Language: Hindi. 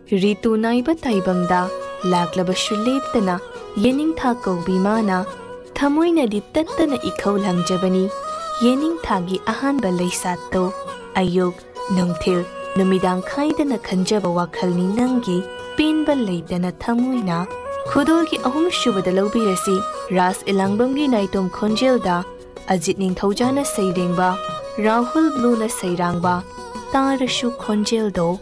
ऋतु नाइब ताइबंगदा लाक्लबसु लेप्तना येनिंगथा कौबी माना थमोइनदि तत्तना इखौ लांजबनी येनिंगथागी अहानबा लैसातौ अयुग नोंथिल नुमिदांग खाइदना खंजबा वाखलनी नंगी पेनबा लेदना थमोइना खुदोलगी अहुम सुबदा लौबिरसी रास इलांगबंगी नाइतोम खोंजेलदा अजित निंथौजाना सैरेंबा राहुल ब्लूना सैरांबा तारशु खोंजेलदो